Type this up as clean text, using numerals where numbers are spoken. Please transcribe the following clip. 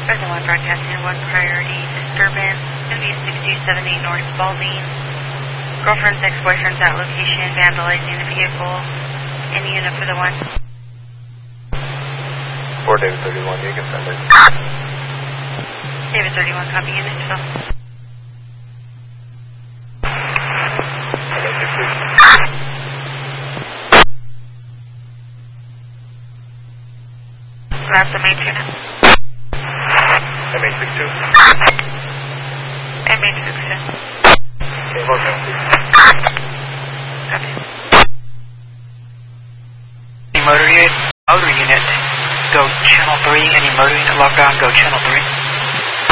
Present 1 broadcasting 1 priority disturbance. Going to be 6278 North Spalding. Girlfriend's ex-boyfriend's at location vandalizing the vehicle. Any unit for the 1. 4 David 31, you can send it. David 31, copy unit 12. That's the main unit. MH62. MH62. Okay, hold on, please. Copy. Motor unit, go channel 3. Any motor unit lockdown, go channel 3.